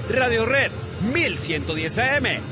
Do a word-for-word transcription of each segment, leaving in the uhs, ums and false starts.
Radio Red mil ciento diez A M.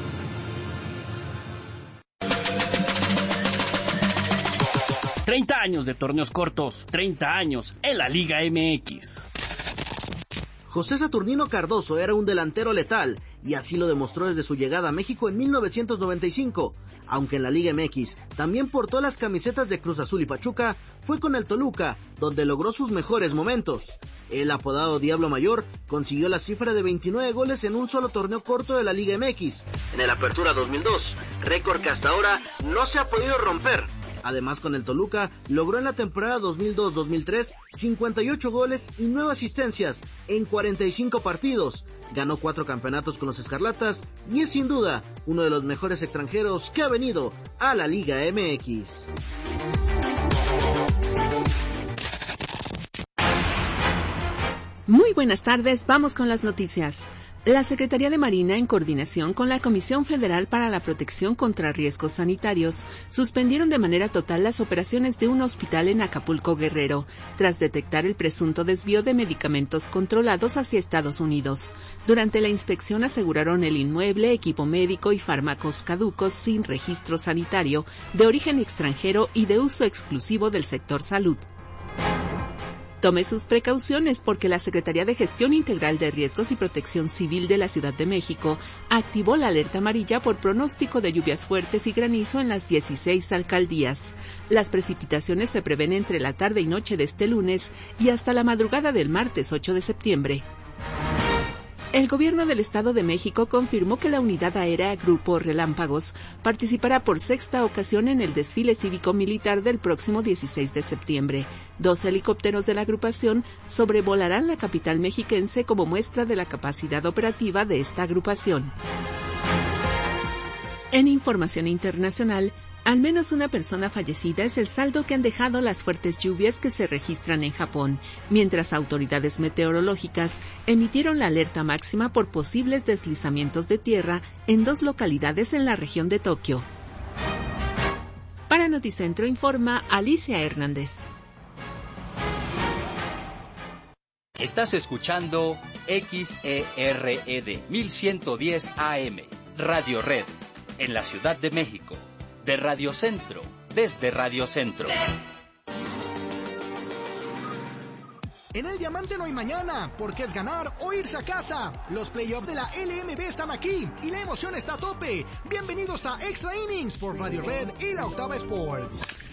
treinta años de torneos cortos, treinta años en la Liga M X. José Saturnino Cardoso era un delantero letal, y así lo demostró desde su llegada a México en mil novecientos noventa y cinco. Aunque en la Liga M X también portó las camisetas de Cruz Azul y Pachuca, fue con el Toluca donde logró sus mejores momentos. El apodado Diablo Mayor consiguió la cifra de veintinueve goles en un solo torneo corto de la Liga M X, en el Apertura dos mil dos, récord que hasta ahora no se ha podido romper. Además, con el Toluca, logró en la temporada dos mil dos dos mil tres cincuenta y ocho goles y nueve asistencias en cuarenta y cinco partidos. Ganó cuatro campeonatos con los Escarlatas y es sin duda uno de los mejores extranjeros que ha venido a la Liga M X. Muy buenas tardes, vamos con las noticias. La Secretaría de Marina, en coordinación con la Comisión Federal para la Protección contra Riesgos Sanitarios, suspendieron de manera total las operaciones de un hospital en Acapulco, Guerrero, tras detectar el presunto desvío de medicamentos controlados hacia Estados Unidos. Durante la inspección aseguraron el inmueble, equipo médico y fármacos caducos sin registro sanitario, de origen extranjero y de uso exclusivo del sector salud. Tome sus precauciones porque la Secretaría de Gestión Integral de Riesgos y Protección Civil de la Ciudad de México activó la alerta amarilla por pronóstico de lluvias fuertes y granizo en las dieciséis alcaldías. Las precipitaciones se prevén entre la tarde y noche de este lunes y hasta la madrugada del martes ocho de septiembre. El gobierno del Estado de México confirmó que la unidad aérea Grupo Relámpagos participará por sexta ocasión en el desfile cívico-militar del próximo dieciséis de septiembre. Dos helicópteros de la agrupación sobrevolarán la capital mexiquense como muestra de la capacidad operativa de esta agrupación. En información internacional, al menos una persona fallecida es el saldo que han dejado las fuertes lluvias que se registran en Japón, mientras autoridades meteorológicas emitieron la alerta máxima por posibles deslizamientos de tierra en dos localidades en la región de Tokio. Para Noticentro informa Alicia Hernández. Estás escuchando X E R E D mil ciento diez A M, Radio Red, en la Ciudad de México. De Radio Centro, desde Radio Centro. En el Diamante no hay mañana, porque es ganar o irse a casa. Los playoffs de la L M B están aquí y la emoción está a tope. Bienvenidos a Extra Innings por Radio Red y la Octava Sports.